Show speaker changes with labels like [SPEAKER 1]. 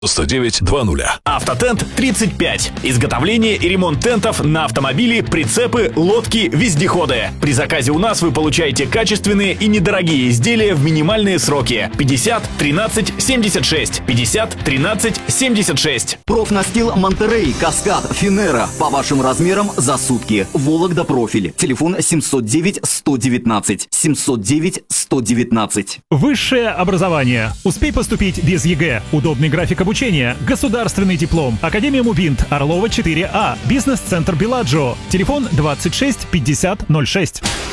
[SPEAKER 1] 9920.
[SPEAKER 2] Автотент 35. Изготовление и ремонт тентов на автомобили, прицепы, лодки, вездеходы. При заказе у нас вы получаете качественные и недорогие изделия в минимальные сроки. 50 13 76. 50 13 76.
[SPEAKER 3] Профнастил Монтерей, Каскад, Финера. По вашим размерам за сутки. Вологда профиль. Телефон 709 119. 709 119.
[SPEAKER 4] Высшее образование. Успей поступить без ЕГЭ. Удобный график обучения. Государственный диплом. Академия Мубинт. Орлова 4А. Бизнес-центр Беладжо. Телефон 26 50 06.